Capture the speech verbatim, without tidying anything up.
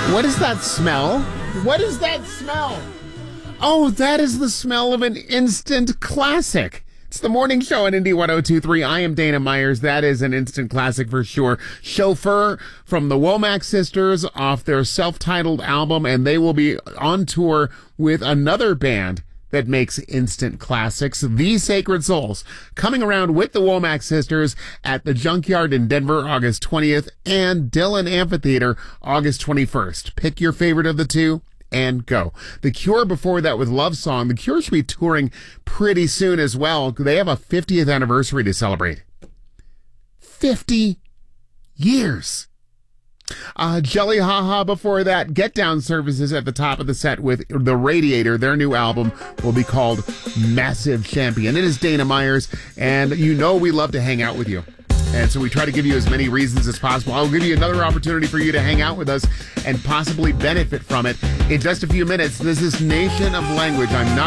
What is that smell? What is that smell? Oh, that is the smell of an instant classic. It's the morning show on Indy one oh two point three. I am Dana Myers. That is an instant classic for sure. Chauffeur from the Womack Sisters off their self-titled album, and they will be on tour with another band that makes instant classics, The Sacred Souls, coming around with the Womack Sisters at the Junkyard in Denver, August twentieth, and Dillon Amphitheater, August twenty-first. Pick your favorite of the two and go. The Cure before that with Love Song. The Cure should be touring pretty soon as well. They have a fiftieth anniversary to celebrate. fifty years. Uh, Jelly Haha before that. Get Down Services at the top of the set with The Radiator. Their new album will be called Massive Champion. It is Dana Myers, and you know we love to hang out with you. And so we try to give you as many reasons as possible. I'll give you another opportunity for you to hang out with us and possibly benefit from it in just a few minutes. This is Nation of Language. I'm not